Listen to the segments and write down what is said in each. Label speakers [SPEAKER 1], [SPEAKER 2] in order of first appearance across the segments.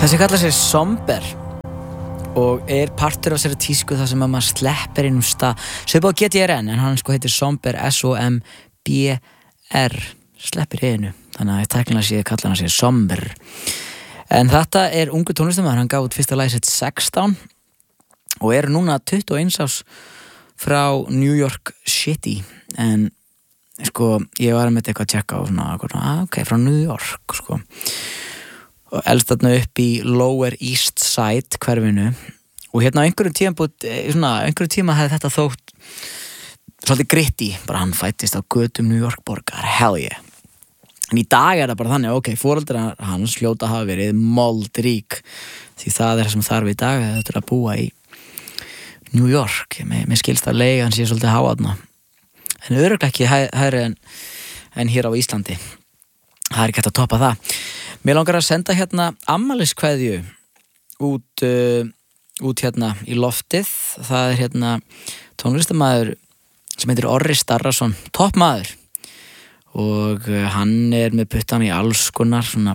[SPEAKER 1] Þessi kallar sig Somber og partur af þessari tísku þar sem maður sleppir inn stað svipað á GTRN en hann heitir Somber S-O-M-B-R sleppir einu þannig að tæknilega sé kallar hann sig Somber en þetta ungu tónlistarmaður hann gaf út fyrsta lagið sitt 16 og núna 21 árs frá New York City en ég var með eitthvað að tjekka á svona ok, frá New York og elst þarna upp í Lower East Side hverfinu og hérna á einhverjum tíma hefði þetta þótt svolítið gritty, bara hann fættist á götum New York borgar, hell yeah en í dag það bara þannig, ok, foreldrar hans hljóta hafa verið moldrík því það sem þarf í dag þetta að búa í New York mér skilst að leigan sé svolítið háaðna en örugglega ekki hærri en hér á Íslandi það ekki hægt að toppa það mér langar að senda hérna afmæliskveðju út hérna í loftið það hérna tónlistarmaður sem heitir Orri Starrason toppmaður og hann með puttan í alls konar svona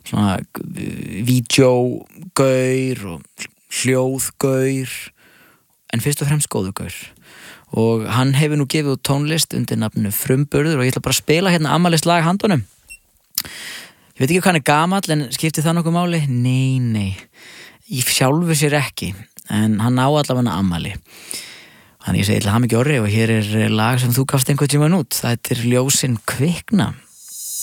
[SPEAKER 1] vídeógaur og hljóðgaur en fyrst og fremst góður gaur og hann hefur nú gefið út tónlist undir nafninu Frumburður og ég ætla bara að spila hérna afmælislag handunum ég veit ekki hvað hann gamall en skiptir það nokkuð máli? Nei ég sjálfu sér ekki en hann á allavega afmæli þannig ég segi til hamingju Orri og hér lag sem þú gafst einhvern tímann út það Ljósin kvikna